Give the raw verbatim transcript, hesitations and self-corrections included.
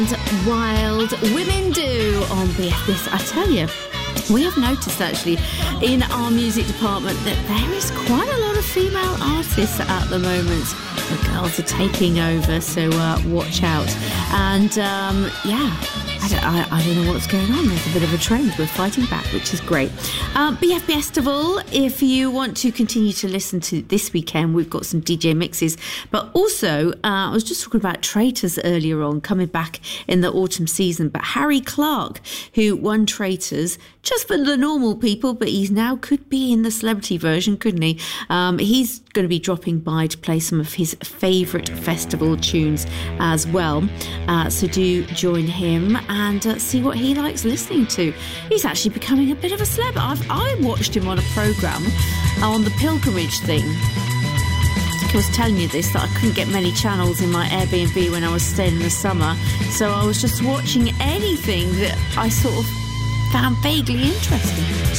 Wild Women Do on B F B S. I tell you, we have noticed actually in our music department that there is quite a lot of female artists at the moment. The girls are taking over, so uh, watch out. And um, yeah, I don't, I, I don't know what's going on. There's a bit of a trend. We're fighting back, which is great. Um, B F B Festival, if you want to continue to listen to this weekend, we've got some D J mixes. But also, uh, I was just talking about Traitors earlier on, coming back in the autumn season. But Harry Clark, who won Traitors just for the normal people, but he's now could be in the celebrity version, couldn't he? Um, he's going to be dropping by to play some of his favourite festival tunes as well. Uh, so do join him and uh, see what he likes listening to. He's actually becoming a bit of a celeb. I've, I watched him on a programme on the pilgrimage thing. I was telling you this, that I couldn't get many channels in my Airbnb when I was staying in the summer. So I was just watching anything that I sort of found vaguely interesting.